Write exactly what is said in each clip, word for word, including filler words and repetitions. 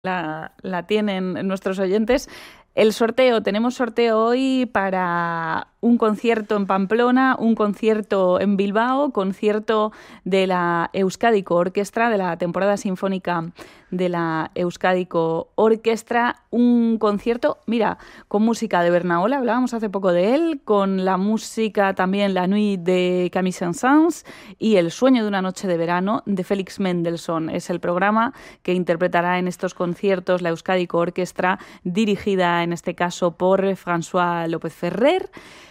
la, la tienen nuestros oyentes. El sorteo, tenemos sorteo hoy para un concierto en Pamplona, un concierto en Bilbao, concierto de la Euskadiko Orkestra, de la temporada sinfónica de la Euskadiko Orkestra, un concierto, mira, con música de Bernaola, hablábamos hace poco de él, con la música también La Nuit de Camille Saint-Saëns y El sueño de una noche de verano de Félix Mendelssohn. Es el programa que interpretará en estos conciertos la Euskadiko Orkestra, dirigida en este caso por François López Ferrer.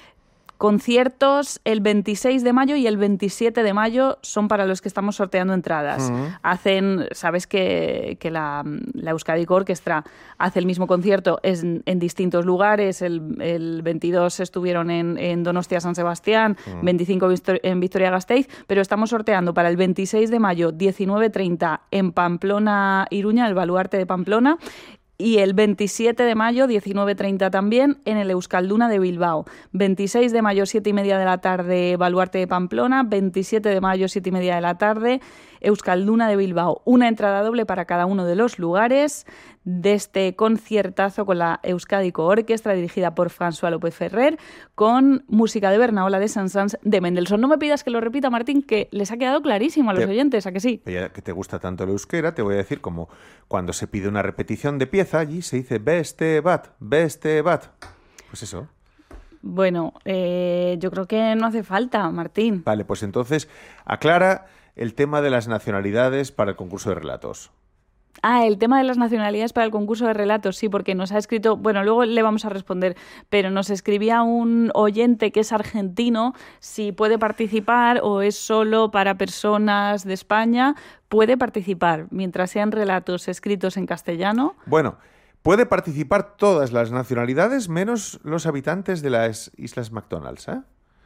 Conciertos el veintiséis de mayo y el veintisiete de mayo son para los que estamos sorteando entradas. Uh-huh. Hacen, sabes que, que la, la Euskadiko Orkestra hace el mismo concierto en, en distintos lugares. El, el veintidós estuvieron en, en Donostia San Sebastián, uh-huh. veinticinco en Vitoria-Gasteiz, pero estamos sorteando para el veintiséis de mayo, diecinueve treinta en Pamplona, Iruña, el Baluarte de Pamplona. Y el veintisiete de mayo, diecinueve treinta también, en el Euskalduna de Bilbao. veintiséis de mayo, siete y media de la tarde, Baluarte de Pamplona. veintisiete de mayo, siete y media de la tarde, Euskalduna de Bilbao. Una entrada doble para cada uno de los lugares de este conciertazo con la Euskadiko Orkestra, dirigida por François López Ferrer, con música de Bernaola, de Saint-Saëns, de Mendelssohn. No me pidas que lo repita, Martín, que les ha quedado clarísimo a los te, oyentes, ¿a que sí? Ya que te gusta tanto el euskera, te voy a decir como cuando se pide una repetición de pieza, allí se dice beste bat, beste bat. Pues eso. Bueno, eh, yo creo que no hace falta, Martín. Vale, pues entonces aclara el tema de las nacionalidades para el concurso de relatos. Ah, el tema de las nacionalidades para el concurso de relatos, sí, porque nos ha escrito, bueno, luego le vamos a responder, pero nos escribía un oyente que es argentino, si puede participar o es solo para personas de España. Puede participar, mientras sean relatos escritos en castellano. Bueno, puede participar todas las nacionalidades menos los habitantes de las Islas McDonald's, ¿eh?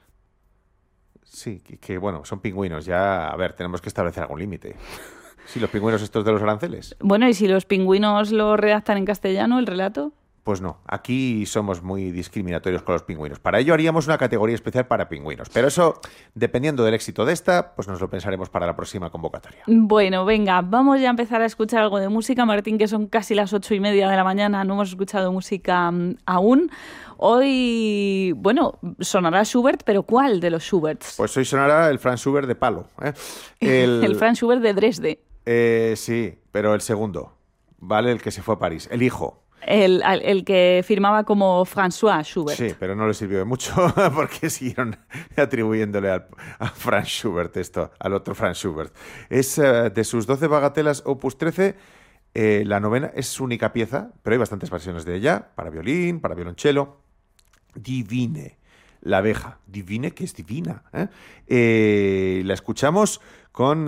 Sí, que, que bueno, son pingüinos, ya, a ver, tenemos que establecer algún límite. ¿Sí, los pingüinos estos de los aranceles? Bueno, ¿y si los pingüinos lo redactan en castellano, el relato? Pues no, aquí somos muy discriminatorios con los pingüinos. Para ello haríamos una categoría especial para pingüinos. Pero eso, dependiendo del éxito de esta, pues nos lo pensaremos para la próxima convocatoria. Bueno, venga, vamos ya a empezar a escuchar algo de música, Martín, que son casi las ocho y media de la mañana, no hemos escuchado música um, aún. Hoy, bueno, sonará Schubert, pero ¿cuál de los Schuberts? Pues hoy sonará el Franz Schubert de palo, ¿eh? El, el Franz Schubert de Dresde. Eh, sí, pero el segundo, ¿vale? El que se fue a París, el hijo. El, el que firmaba como François Schubert. Sí, pero no le sirvió de mucho porque siguieron atribuyéndole al, a Franz Schubert esto, al otro Franz Schubert. Es uh, de sus doce bagatelas opus trece, eh, la novena es su única pieza, pero hay bastantes versiones de ella, para violín, para violonchelo. Divine, la abeja. Divine, que es divina. ¿eh? Eh, la escuchamos con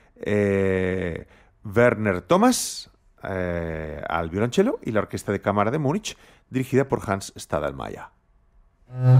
eh, Werner Thomas eh, al violonchelo y la Orquesta de Cámara de Múnich, dirigida por Hans Stadelmeier.